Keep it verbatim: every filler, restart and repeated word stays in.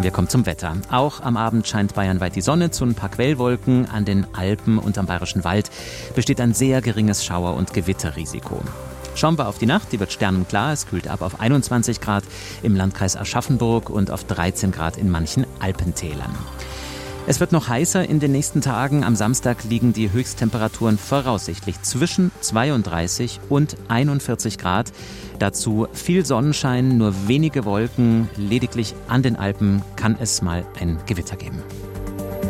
Wir kommen zum Wetter. Auch am Abend scheint bayernweit die Sonne, zu ein paar Quellwolken. An den Alpen und am Bayerischen Wald besteht ein sehr geringes Schauer- und Gewitterrisiko. Schauen wir auf die Nacht, die wird sternenklar. Es kühlt ab auf einundzwanzig Grad im Landkreis Aschaffenburg und auf dreizehn Grad in manchen Alpentälern. Es wird noch heißer in den nächsten Tagen. Am Samstag liegen die Höchsttemperaturen voraussichtlich zwischen zweiunddreißig und einundvierzig Grad. Dazu viel Sonnenschein, nur wenige Wolken. Lediglich an den Alpen kann es mal ein Gewitter geben.